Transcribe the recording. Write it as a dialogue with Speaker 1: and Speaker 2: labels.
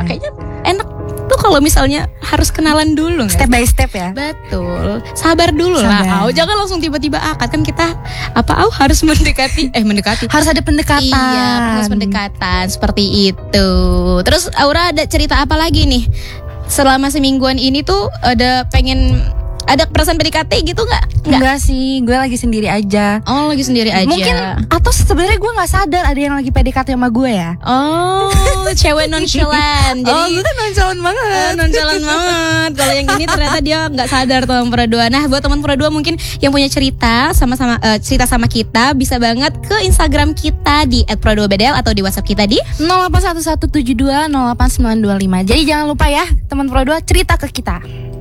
Speaker 1: Kayaknya enak tuh kalau misalnya harus kenalan dulu,
Speaker 2: step by step ya.
Speaker 1: Betul, sabar dulu lah. Jangan langsung tiba-tiba akad, kan kita harus mendekati
Speaker 2: harus ada pendekatan.
Speaker 1: Iya, harus pendekatan seperti itu. Terus Aura ada cerita apa lagi nih selama semingguan ini tuh? Ada perasaan PDKT gitu nggak?
Speaker 2: Enggak sih, gue lagi sendiri aja.
Speaker 1: Oh, lagi sendiri aja.
Speaker 2: Mungkin atau sebenarnya gue nggak sadar ada yang lagi PDKT sama gue ya.
Speaker 1: Oh, cewek nonchalant. Jadi
Speaker 2: lu kan nonchalant banget.
Speaker 1: Nonchalant banget. Kalau yang ini ternyata dia nggak sadar teman Pro 2. Nah, buat teman Pro 2 mungkin yang punya cerita cerita sama kita, bisa banget ke Instagram kita di @pro2bdl atau di WhatsApp kita di
Speaker 2: 081172089225. Jadi jangan lupa ya teman Pro 2 cerita ke kita.